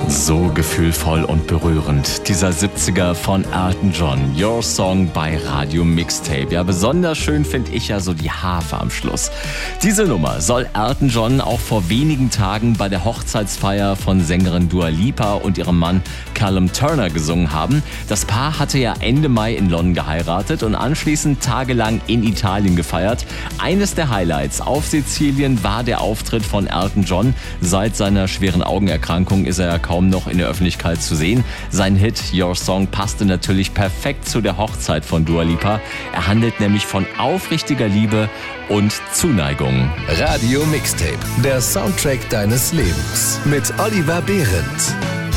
So gefühlvoll und berührend. Dieser 70er von Elton John. Your Song bei Radio Mixtape. Ja, besonders schön finde ich ja so die Harfe am Schluss. Diese Nummer soll Elton John auch vor wenigen Tagen bei der Hochzeitsfeier von Sängerin Dua Lipa und ihrem Mann Callum Turner gesungen haben. Das Paar hatte ja Ende Mai in London geheiratet und anschließend tagelang in Italien gefeiert. Eines der Highlights auf Sizilien war der Auftritt von Elton John. Seit seiner schweren Augenerkrankung ist er ja kaum noch in der Öffentlichkeit zu sehen. Sein Hit Your Song passte natürlich perfekt zu der Hochzeit von Dua Lipa. Er handelt nämlich von aufrichtiger Liebe und Zuneigung. Radio Mixtape, der Soundtrack deines Lebens mit Oliver Behrendt.